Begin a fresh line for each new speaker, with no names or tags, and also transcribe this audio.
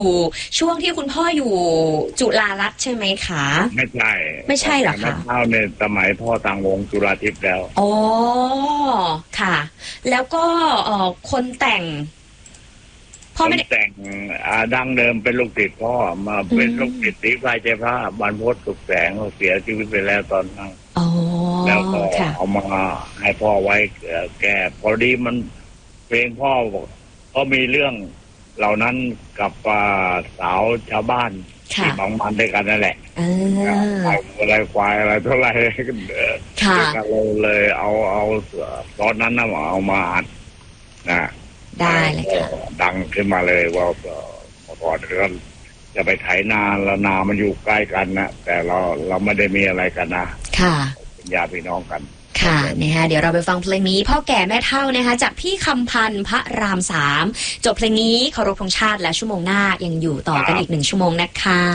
ช่วงที่คุณพ่ออยู่จุฬารัตน์ใช่ไหมคะ
ไม่ใช่
เหรอคะ
เท่าในสมัยพ่อต่างวงจุฬาทิพย์แล้ว
อ๋อค่ะแล้วก็คนแต่งพ่อไม่ได้
แต่งดังเดิมเป็นลูกติดพ่อมาเป็นลูกติดตีไฟใจพระบรรพตสุขแสงเขาเสียชีวิตไปแล้วตอนนั้นแล้วก็เอามาให้พ่อไว้แก่พอดีมันเพลงพ่อก็มีเรื่องเหล่านั้นกับสาวชาวบ้านที่บางมันด้วยกันนั่นแหละอะไรควายอะไรเท่าไรกันเลยเอาตอนนั้นเอามาอัดนะ
ได้เลยค่ะ
ดังขึ้นมาเลยว่าก่อนก็จะไปไถนาแล้วนามันอยู่ใกล้กันนะแต่เราไม่ได้มีอะไรกันนะ
ค่ะ
เป็นญาติพี่น้องกัน
ค่ะนะคะเดี๋ยวเราไปฟังเพลงนี้พ่อแก่แม่เฒ่านะคะจากพี่คำพันธ์พระราม3จบเพลงนี้เคารพธงชาติและชั่วโมงหน้ายังอยู่ต่อกันอีก1 ชั่วโมงนะคะ